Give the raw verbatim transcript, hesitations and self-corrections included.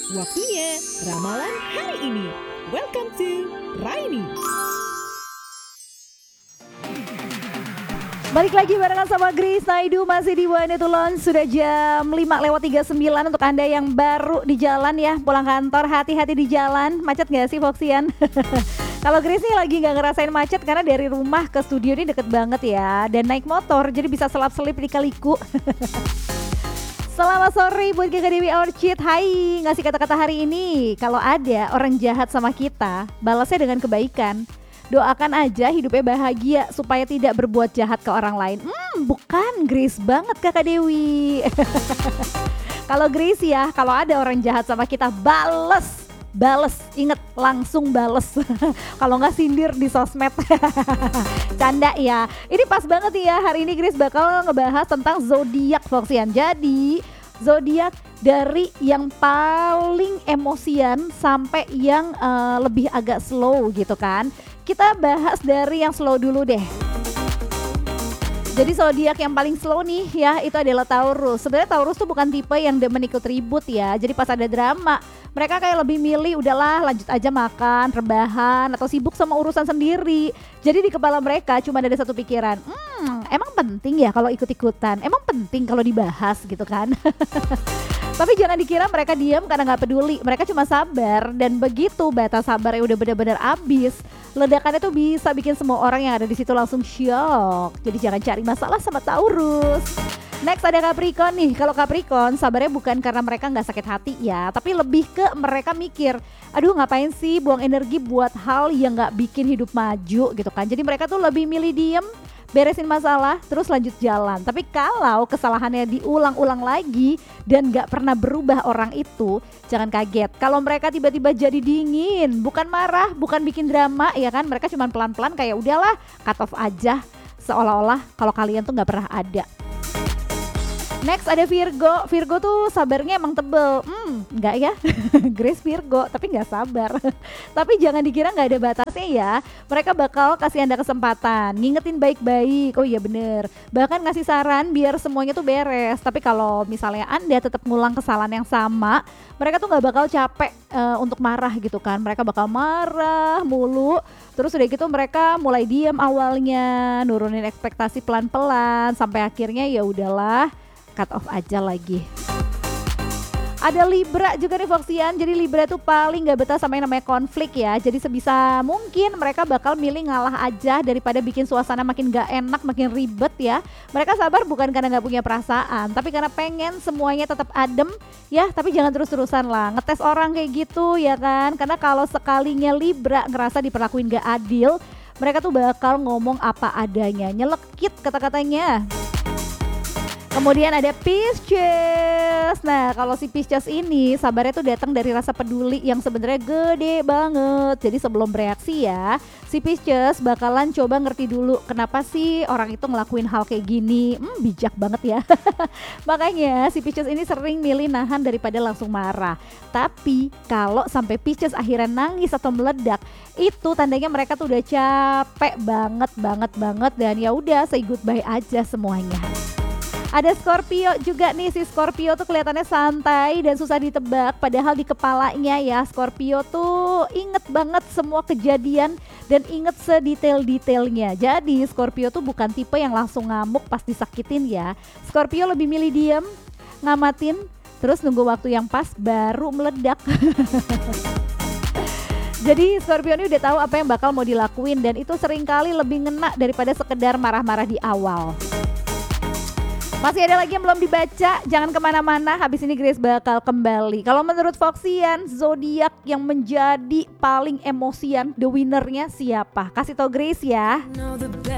Waktunya ramalan hari ini. Welcome to Raini. Balik lagi barengan sama Grace Naidu, masih di One Itu Launch. Sudah jam lima lewat tiga puluh sembilan untuk Anda yang baru di jalan ya, pulang kantor, hati-hati di jalan. Macet gak sih Foxian? Kalau Grace nih lagi gak ngerasain macet karena dari rumah ke studio ini deket banget ya. Dan naik motor jadi bisa selap-selip di Kaliku. Selamat sore buat Kakak Dewi Orchid. Hai, ngasih kata-kata hari ini. Kalau ada orang jahat sama kita, balasnya dengan kebaikan. Doakan aja hidupnya bahagia supaya tidak berbuat jahat ke orang lain. Hmm, bukan Grace banget Kakak Dewi. Kalau Grace ya, kalau ada orang jahat sama kita, bales. Bales, inget langsung bales. Kalau nggak sindir di sosmed. Canda ya. Ini pas banget ya, hari ini Grace bakal ngebahas tentang zodiak Foxian. Jadi zodiak dari yang paling emosian sampai yang uh, lebih agak slow gitu kan. Kita bahas dari yang slow dulu deh. Jadi zodiak yang paling slow nih ya itu adalah Taurus. Sebenarnya Taurus tuh bukan tipe yang demen ikut ribut ya. Jadi pas ada drama, mereka kayak lebih milih udahlah lanjut aja makan, rebahan atau sibuk sama urusan sendiri. Jadi di kepala mereka cuma ada satu pikiran, hmm emang penting ya kalau ikut-ikutan, emang penting kalau dibahas gitu kan. Tapi jangan dikira mereka diam karena gak peduli, mereka cuma sabar. Dan begitu batas sabarnya udah benar-benar habis, ledakannya tuh bisa bikin semua orang yang ada di situ langsung shock. Jadi jangan cari masalah sama Taurus. Next ada Capricorn nih. Kalau Capricorn sabarnya bukan karena mereka gak sakit hati ya, tapi lebih ke mereka mikir, aduh ngapain sih buang energi buat hal yang gak bikin hidup maju gitu kan. Jadi mereka tuh lebih milih diem, beresin masalah, terus lanjut jalan. Tapi kalau kesalahannya diulang-ulang lagi dan gak pernah berubah orang itu, jangan kaget. Kalau mereka tiba-tiba jadi dingin, bukan marah, bukan bikin drama ya kan. Mereka cuma pelan-pelan kayak udahlah cut off aja. Seolah-olah kalau kalian tuh gak pernah ada. Next ada Virgo. Virgo tuh sabarnya emang tebel. Hmm, enggak ya. Grace Virgo, tapi enggak sabar. Tapi jangan dikira enggak ada batasnya ya. Mereka bakal kasih Anda kesempatan, ngingetin baik-baik. Oh iya bener. Bahkan ngasih saran biar semuanya tuh beres. Tapi kalau misalnya Anda tetap ngulang kesalahan yang sama, mereka tuh enggak bakal capek uh, untuk marah gitu kan. Mereka bakal marah mulu. Terus udah gitu mereka mulai diam awalnya, nurunin ekspektasi pelan-pelan sampai akhirnya ya udahlah, cut off aja lagi. Ada Libra juga nih Foxian. Jadi Libra tuh paling gak betah sama yang namanya konflik ya. Jadi sebisa mungkin mereka bakal milih ngalah aja daripada bikin suasana makin gak enak, makin ribet ya. Mereka sabar bukan karena gak punya perasaan, tapi karena pengen semuanya tetap adem ya. Tapi jangan terus-terusan lah ngetes orang kayak gitu ya kan. Karena kalau sekalinya Libra ngerasa diperlakuin gak adil, mereka tuh bakal ngomong apa adanya, nyelekit kata-katanya. Kemudian ada Pisces. Nah kalau si Pisces ini sabarnya tuh datang dari rasa peduli yang sebenarnya gede banget. Jadi sebelum bereaksi ya, si Pisces bakalan coba ngerti dulu kenapa sih orang itu ngelakuin hal kayak gini. Hmm bijak banget ya. Makanya si Pisces ini sering milih nahan daripada langsung marah. Tapi kalau sampai Pisces akhirnya nangis atau meledak, itu tandanya mereka tuh udah capek banget banget banget dan ya udah say goodbye aja semuanya. Ada Scorpio juga nih. Si Scorpio tuh kelihatannya santai dan susah ditebak, padahal di kepalanya ya Scorpio tuh inget banget semua kejadian dan inget sedetail-detailnya. Jadi Scorpio tuh bukan tipe yang langsung ngamuk pas disakitin ya. Scorpio lebih milih diem, ngamatin, terus nunggu waktu yang pas baru meledak. Jadi Scorpio ini udah tahu apa yang bakal mau dilakuin dan itu seringkali lebih ngena daripada sekedar marah-marah di awal. Masih ada lagi yang belum dibaca, jangan kemana-mana, habis ini Grace bakal kembali. Kalau menurut Foxian, zodiak yang menjadi paling emosian, the winnernya siapa? Kasih tau Grace ya.